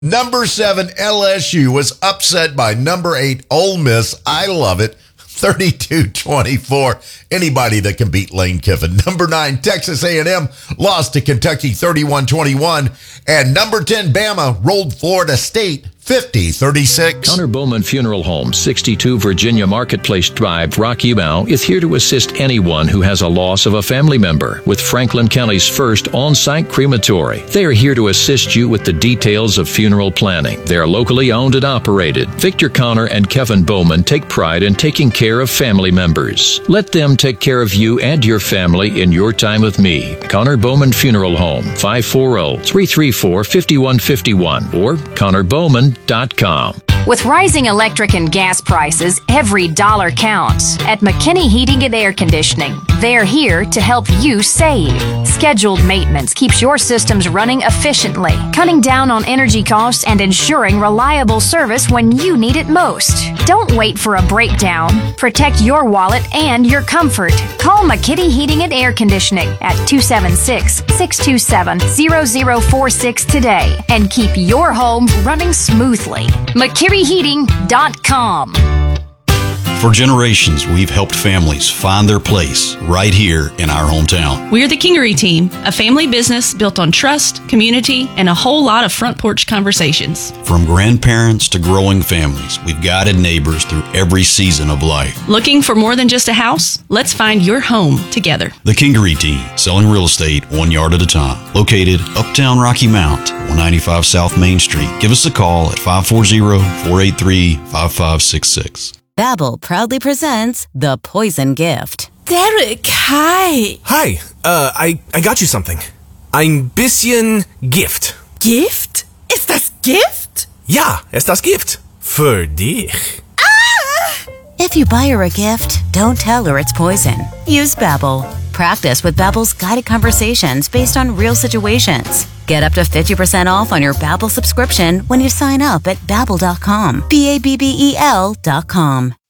Number 7, LSU was upset by number 8, Ole Miss. I love it. 32-24. Anybody that can beat Lane Kiffin. Number 9, Texas A&M lost to Kentucky 31-21. And number 10, Bama rolled Florida State 50-36. Connor Bowman Funeral Home, 62 Virginia Marketplace Drive, Rocky Mount, is here to assist anyone who has a loss of a family member with Franklin County's first on-site crematory. They are here to assist you with the details of funeral planning. They are locally owned and operated. Victor Connor and Kevin Bowman take pride in taking care of family members. Let them take care of you and your family in your time with me. Connor Bowman Funeral Home, 540-334-5151 or ConnorBowman.com. With rising electric and gas prices, every dollar counts. At McKinney Heating and Air Conditioning, they're here to help you save. Scheduled maintenance keeps your systems running efficiently, cutting down on energy costs and ensuring reliable service when you need it most. Don't wait for a breakdown. Protect your wallet and your comfort. Call McKinney Heating and Air Conditioning at 276-627-0046 today and keep your home running smoothly. McKinneyHeating.com. For generations, we've helped families find their place right here in our hometown. We're the Kingery Team, a family business built on trust, community, and a whole lot of front porch conversations. From grandparents to growing families, we've guided neighbors through every season of life. Looking for more than just a house? Let's find your home together. The Kingery Team, selling real estate 1 yard at a time. Located uptown Rocky Mount, 195 South Main Street. Give us a call at 540-483-5566. Babbel proudly presents The Poison Gift. Derek, hi. Hi, I got you something. Ein bisschen Gift. Gift? Ist das Gift? Ja, ist das Gift. Für dich. If you buy her a gift, don't tell her it's poison. Use Babbel. Practice with Babbel's guided conversations based on real situations. Get up to 50% off on your Babbel subscription when you sign up at Babbel.com. BABBEL.com.